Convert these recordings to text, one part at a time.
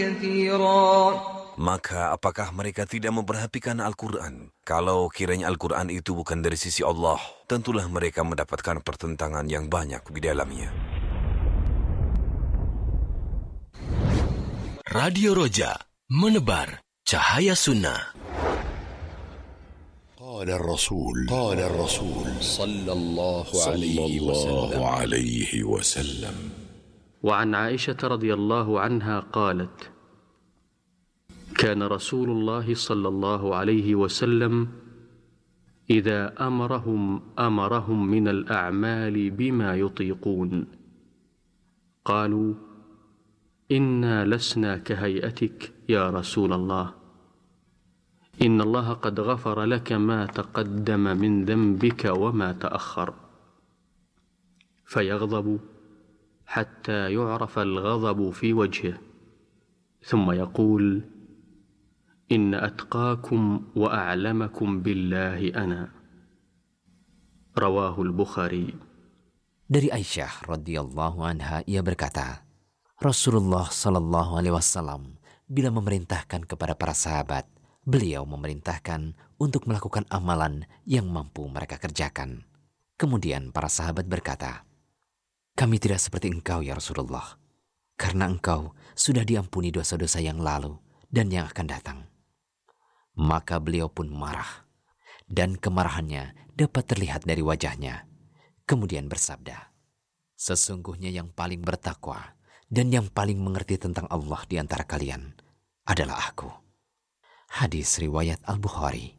Maka apakah mereka tidak memperhatikan Al-Quran? Kalau kiranya Al-Quran itu bukan dari sisi Allah, tentulah mereka mendapatkan pertentangan yang banyak di dalamnya. Radio Roja, menebar cahaya sunnah. قال الرسول صلى الله عليه وسلم. وعن عائشة رضي الله عنها قالت: كان رسول الله صلى الله عليه وسلم إذا أمرهم من الأعمال بما يطيقون قالوا: إنا لسنا كهيئتك يا رسول الله، إن الله قد غفر لك ما تقدم من ذنبك وما تأخر، فيغضب حتى يعرف الغضب في وجهه، ثم يقول: إن أتقاكم وأعلمكم بالله أنا. رواه البخاري. Dari Aisyah radhiyallahu anha ia berkata, Rasulullah sallallahu alaihi wasallam bila memerintahkan kepada para sahabat, beliau memerintahkan untuk melakukan amalan yang mampu mereka kerjakan. Kemudian para sahabat berkata, kami tidak seperti engkau ya Rasulullah, karena engkau sudah diampuni dosa-dosa yang lalu dan yang akan datang. Maka beliau pun marah, dan kemarahannya dapat terlihat dari wajahnya. Kemudian bersabda, sesungguhnya yang paling bertakwa dan yang paling mengerti tentang Allah di antara kalian adalah aku. Hadis riwayat Al-Bukhari.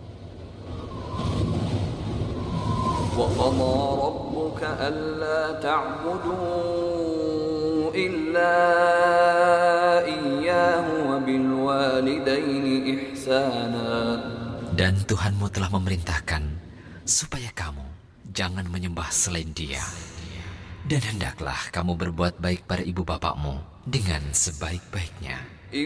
وَقَضَى رَبُّكَ أَلَّا تَعْبُدُوا إِلَّا إِيَّاهُ وَبِالْوَالِدَيْنِ إِحْسَانًا. Dan Tuhanmu telah memerintahkan supaya kamu jangan menyembah selain Dia. Dan hendaklah kamu berbuat baik pada ibu bapakmu dengan sebaik-baiknya.